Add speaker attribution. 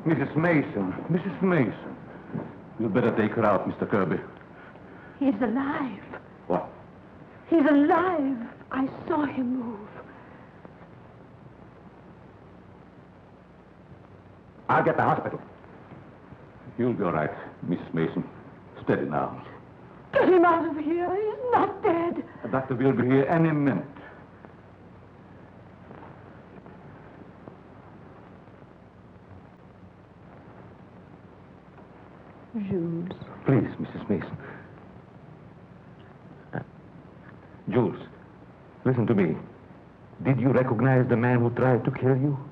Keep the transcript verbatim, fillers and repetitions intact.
Speaker 1: Missus Mason. Missus Mason. You'd better take her out, Mister Kirby.
Speaker 2: He's alive.
Speaker 1: What?
Speaker 2: He's alive. I saw him move.
Speaker 1: I'll get the hospital. You'll be all right, Missus Mason. Steady now.
Speaker 2: Get him out of here. He's not dead.
Speaker 1: The doctor will be here any minute.
Speaker 2: Jules.
Speaker 1: Please, Missus Mason. Uh, Jules, listen to me. Did you recognize the man who tried to kill you?